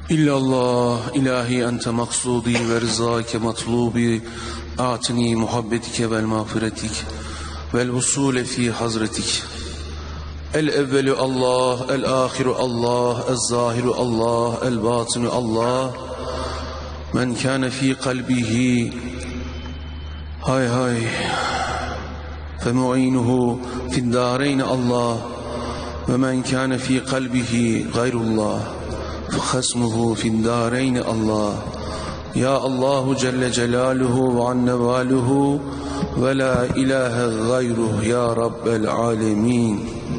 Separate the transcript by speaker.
Speaker 1: İllallah ilahi ente maksudi ve rızake matlubi atini muhabbetike vel mağfiretik vel vusule fi hazretik. El evvelu Allah, el ahiru Allah, el zahiru Allah, el batinu Allah. Men kâne fi kalbihi hay hay femu'inuhu fid dâreyn Allah ve men kâne fi kalbihi gayrullah فخصمه في الدارين الله. يا الله جل جلاله وعن نواله ولا إله غيره يا رب العالمين.